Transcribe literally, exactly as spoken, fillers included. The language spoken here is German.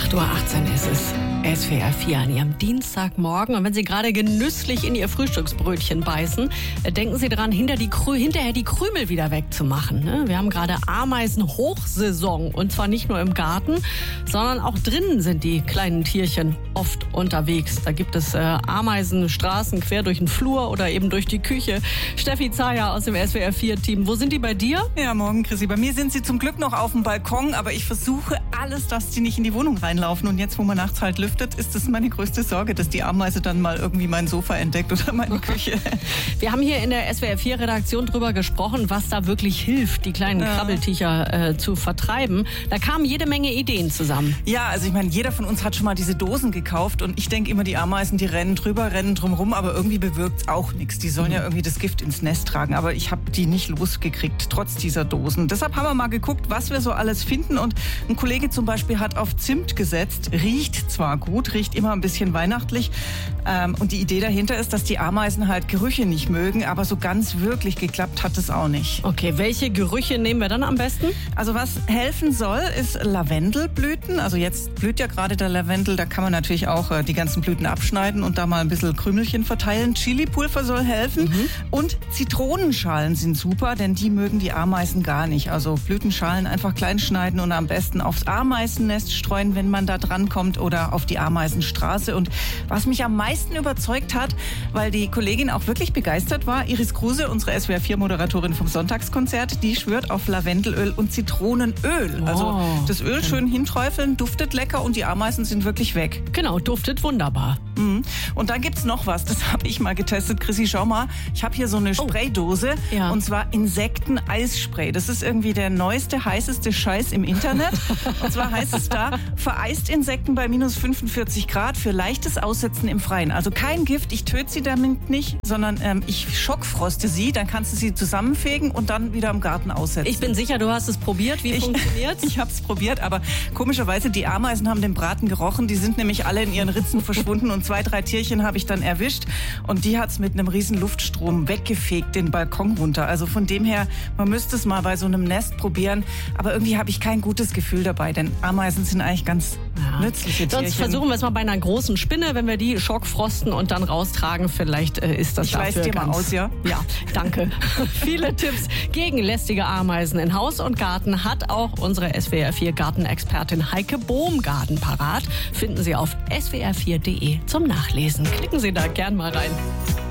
acht Uhr achtzehn ist es. S W R vier an Ihrem Dienstagmorgen. Und wenn Sie gerade genüsslich in Ihr Frühstücksbrötchen beißen, denken Sie daran, hinter die Krü- hinterher die Krümel wieder wegzumachen. Ne? Wir haben gerade Ameisenhochsaison. Und zwar nicht nur im Garten, sondern auch drinnen sind die kleinen Tierchen oft unterwegs. Da gibt es äh, Ameisenstraßen quer durch den Flur oder eben durch die Küche. Steffi Zayer aus dem S W R vier Team. Wo sind die bei dir? Ja, morgen, Chrissy. Bei mir sind sie zum Glück noch auf dem Balkon, aber ich versuche alles, dass die nicht in die Wohnung reinlaufen. Und jetzt, wo man nachts halt lüftet, ist das meine größte Sorge, dass die Ameise dann mal irgendwie mein Sofa entdeckt oder meine Küche. Wir haben hier in der S W R vier Redaktion drüber gesprochen, was da wirklich hilft, die kleinen ja. Krabbeltiecher äh, zu vertreiben. Da kamen jede Menge Ideen zusammen. Ja, also ich meine, jeder von uns hat schon mal diese Dosen gekauft und ich denke immer, die Ameisen, die rennen drüber, rennen drumrum, aber irgendwie bewirkt es auch nichts. Die sollen mhm. ja irgendwie das Gift ins Nest tragen, aber ich habe die nicht losgekriegt, trotz dieser Dosen. Deshalb haben wir mal geguckt, was wir so alles finden, und ein Kollege zum Beispiel hat auf Zimt gesetzt, riecht zwar gut, riecht immer ein bisschen weihnachtlich, ähm, und die Idee dahinter ist, dass die Ameisen halt Gerüche nicht mögen, aber so ganz wirklich geklappt hat es auch nicht. Okay, welche Gerüche nehmen wir dann am besten? Also was helfen soll, ist Lavendelblüten. Also jetzt blüht ja gerade der Lavendel, da kann man natürlich auch äh, die ganzen Blüten abschneiden und da mal ein bisschen Krümelchen verteilen. Chilipulver soll helfen, mhm. und Zitronenschalen sind super, denn die mögen die Ameisen gar nicht. Also Blütenschalen einfach klein schneiden und am besten aufs Ameisennest streuen, wenn man da dran kommt, oder auf die Ameisenstraße. Und was mich am meisten überzeugt hat, weil die Kollegin auch wirklich begeistert war, Iris Kruse, unsere S W R vier Moderatorin vom Sonntagskonzert, die schwört auf Lavendelöl und Zitronenöl. Oh. Also das Öl schön hinträufeln, duftet lecker und die Ameisen sind wirklich weg. Genau, duftet wunderbar. Mhm. Und dann gibt's noch was, das habe ich mal getestet. Chrissy, schau mal, ich habe hier so eine Spraydose, oh. ja. und zwar Insekten-Eisspray. Das ist irgendwie der neueste, heißeste Scheiß im Internet. Und zwar heißt es da, vereist Insekten bei minus fünfundvierzig Grad für leichtes Aussetzen im Freien. Also kein Gift, ich töte sie damit nicht, sondern ähm, ich schockfroste sie, dann kannst du sie zusammenfegen und dann wieder im Garten aussetzen. Ich bin sicher, du hast es probiert. Wie ich, funktioniert's? Ich habe es probiert, aber komischerweise, die Ameisen haben den Braten gerochen. Die sind nämlich alle in ihren Ritzen verschwunden und zwei, drei Tierchen habe ich dann erwischt und die hat's mit einem riesen Luftstrom weggefegt, den Balkon runter. Also von dem her, man müsste es mal bei so einem Nest probieren, aber irgendwie habe ich kein gutes Gefühl dabei, denn Ameisen sind eigentlich ganz ja. nützliche Tierchen. Sonst versuchen wir es mal bei einer großen Spinne, wenn wir die schockfrosten und dann raustragen. Vielleicht äh, ist das ich dafür Ich weiß dir ganz, mal aus, ja? Ja, danke. Viele Tipps gegen lästige Ameisen in Haus und Garten hat auch unsere S W R vier Gartenexpertin Heike Bohmgarten parat. Finden Sie auf S W R vier Punkt de zum Nachlesen. Klicken Sie da gern mal rein.